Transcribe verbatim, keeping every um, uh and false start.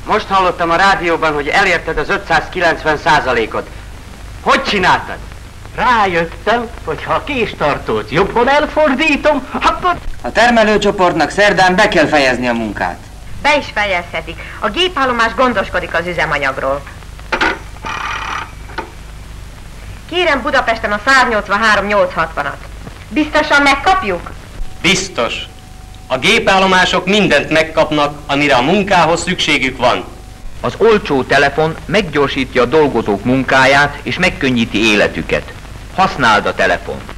Most hallottam a rádióban, hogy elérted az ötszázkilencven százalékot. Hogy csináltad? Rájöttem, hogy ha a késtartót jobban elfordítom, akkor... A termelőcsoportnak szerdán be kell fejezni a munkát. Be is fejezhetik. A gépállomás gondoskodik az üzemanyagról. Kérem Budapesten a száz nyolcvanhárom nyolcszázhatvanat. Biztosan megkapjuk? Biztos. A gépállomások mindent megkapnak, amire a munkához szükségük van. Az olcsó telefon meggyorsítja a dolgozók munkáját és megkönnyíti életüket. Használd a telefont!